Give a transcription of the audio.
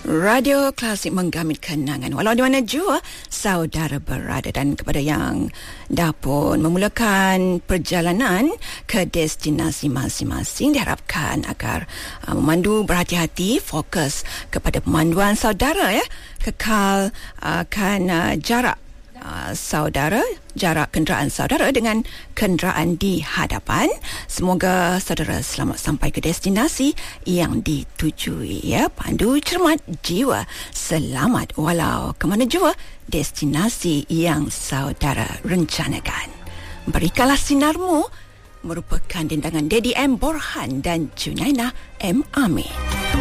Radio Klasik menggamit kenangan walau di mana jua saudara berada, dan kepada yang dah pun memulakan perjalanan ke destinasi masing-masing diharapkan agar memandu berhati-hati, fokus kepada pemanduan saudara ya, kekal akan jarak kenderaan saudara dengan kenderaan di hadapan. Semoga saudara selamat sampai ke destinasi yang ditujui ya. Pandu cermat, jiwa selamat walau ke mana jua destinasi yang saudara rencanakan. Berikanlah sinarmu merupakan dendangan Dedi M. Borhan dan Junaina M. Amin.